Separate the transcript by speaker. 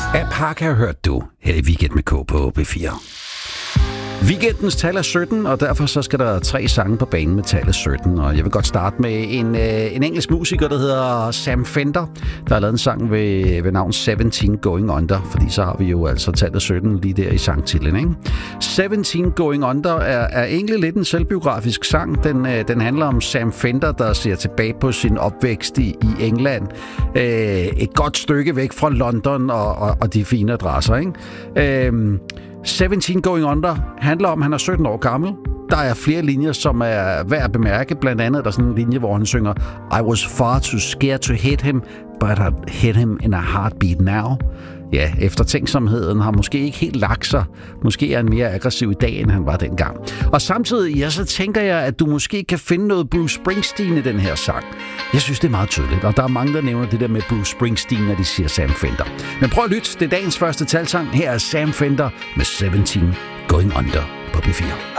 Speaker 1: Parker hørte du her i Weekend med K på B4. Weekendens tal er 17, og derfor så skal der 3 sange på banen med tallet 17. Og jeg vil godt starte med en engelsk musiker, der hedder Sam Fender, der har lavet en sang ved navn 17 Going Under, fordi så har vi jo altså tallet 17 lige der i sangtitlen, ikke? 17 Going Under er egentlig lidt en selvbiografisk sang. Den handler om Sam Fender, der ser tilbage på sin opvækst i England. Et godt stykke væk fra London og de fine adresser, ikke? 17 Going Under handler om, at han er 17 år gammel. Der er flere linjer, som er værd at bemærke. Blandt andet er der sådan en linje, hvor han synger I was far too scared to hit him, but I'd hit him in a heartbeat now. Ja, eftertænksomheden har måske ikke helt lagt sig. Måske er han mere aggressiv i dag, end han var dengang. Og samtidig, ja, så tænker jeg, at du måske kan finde noget Bruce Springsteen i den her sang. Jeg synes, det er meget tydeligt, og der er mange, der nævner det der med Bruce Springsteen, når de siger Sam Fender. Men prøv at lytte, det er dagens første talsang. Her er Sam Fender med 17 Going Under på B4.